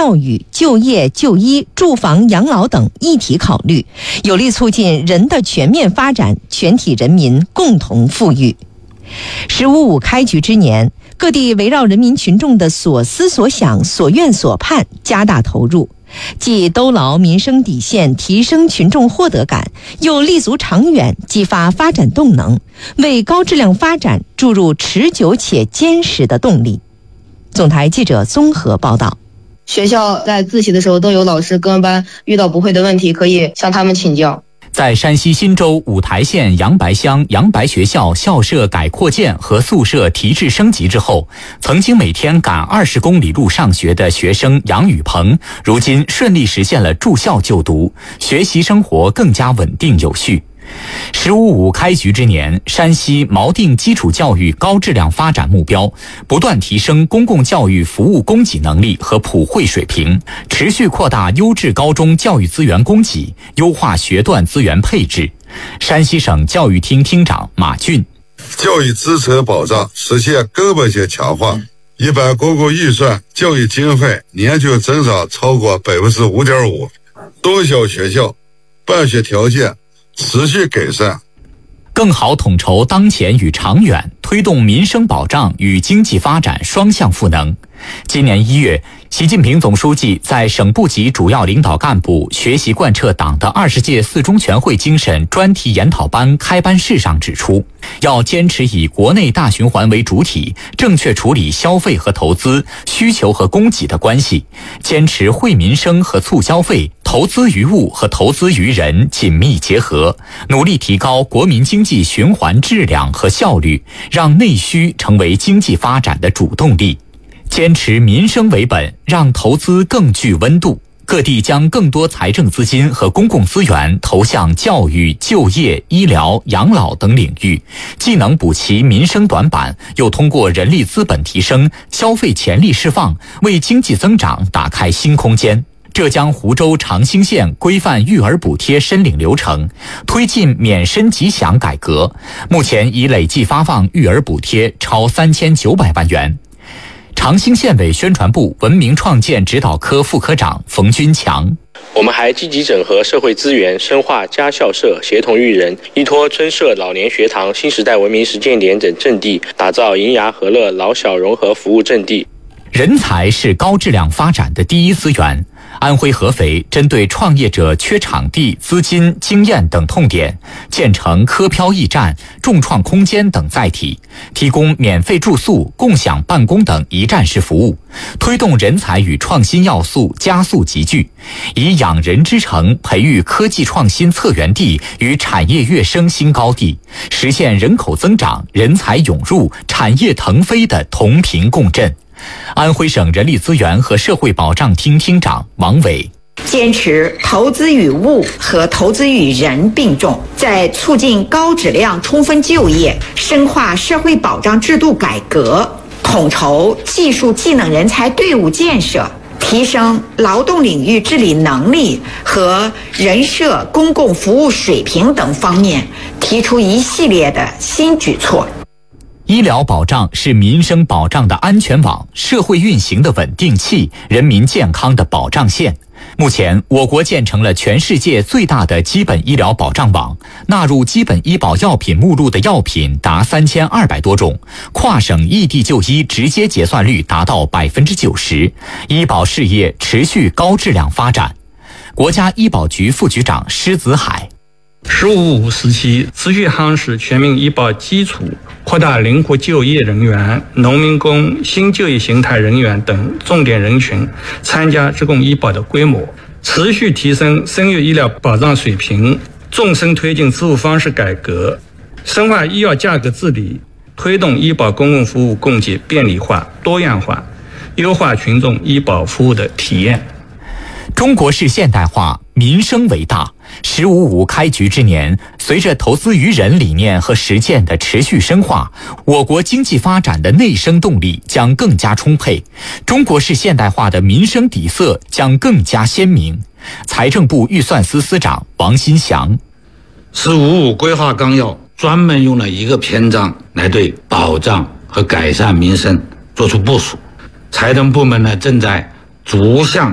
教育、就业、就医、住房、养老等一体考虑，有力促进人的全面发展，全体人民共同富裕。“15.5”开局之年，各地围绕人民群众的所思所想、所愿所盼，加大投入，既兜牢民生底线，提升群众获得感，又立足长远，激发发展动能，为高质量发展注入持久且坚实的动力。总台记者综合报道。 学校在自习的时候都有老师跟班，遇到不会的问题可以向他们请教。 在山西忻州五台县杨白乡杨白学校校舍改扩建和宿舍提质升级之后，曾经每天赶20公里路上学的学生杨宇鹏，如今顺利实现了住校就读，学习生活更加稳定有序。“15.5”开局之年，山西锚定基础教育高质量发展目标，不断提升公共教育服务供给能力和普惠水平，持续扩大优质高中教育资源供给，优化学段资源配置。山西省教育厅厅长马俊： 教育支持保障实现根本性强化，一般公共预算教育经费年均增长超过 5.5%， 中小学校办学条件持续改善， 更好统筹当前与长远，推动民生保障与经济发展双向赋能。今年1月，习近平总书记在省部级主要领导干部学习贯彻党的20届4中全会精神专题研讨班开班式上指出，要坚持以国内大循环为主体，正确处理消费和投资、需求和供给的关系，坚持惠民生和促消费、投资于物和投资于人紧密结合，努力提高国民经济循环质量和效率，让内需成为经济发展的主动力。坚持民生为本，让投资更具温度。各地将更多财政资金和公共资源投向教育、就业、医疗、养老等领域，既能补齐民生短板，又通过人力资本提升、消费潜力释放，为经济增长打开新空间。浙江湖州长兴县规范育儿补贴申领流程，推进免申即享改革，目前已累计发放育儿补贴超3900万元。长兴县委宣传部文明创建指导科副科长冯军强： 我们还积极整合社会资源，深化家校社，协同育人，依托村社老年学堂、新时代文明实践点等阵地，打造银牙和乐老小融合服务阵地。 人才是高质量发展的第一资源。安徽合肥针对创业者缺场地、资金、经验等痛点，建成科漂驿站、众创空间等载体，提供免费住宿、共享办公等一站式服务，推动人才与创新要素加速集聚，以养人之城培育科技创新策源地与产业跃升新高地，实现人口增长、人才涌入、产业腾飞的同频共振。安徽省人力资源和社会保障厅厅长王伟： 坚持投资与物和投资与人并重，在促进高质量充分就业、深化社会保障制度改革、统筹技术技能人才队伍建设、提升劳动领域治理能力和人社公共服务水平等方面，提出一系列的新举措。 医疗保障是民生保障的安全网，社会运行的稳定器，人民健康的保障线。目前，我国建成了全世界最大的基本医疗保障网，纳入基本医保药品目录的药品达3200多种，跨省异地就医直接结算率达到90%，医保事业持续高质量发展。国家医保局副局长施子海 “15.5”时期持续夯实全民医保基础，扩大灵活就业人员、农民工、新就业形态人员等重点人群参加职工医保的规模，持续提升生育医疗保障水平，纵深推进支付方式改革，深化医药价格治理，推动医保公共服务供给便利化、多样化，优化群众医保服务的体验。 中国式现代化，民生为大。“15.5”开局之年，随着投资于人理念和实践的持续深化，我国经济发展的内生动力将更加充沛，中国式现代化的民生底色将更加鲜明。财政部预算司司长王新祥 ：“15.5”规划纲要专门用了一个篇章来对保障和改善民生做出部署，财政部门呢正在逐项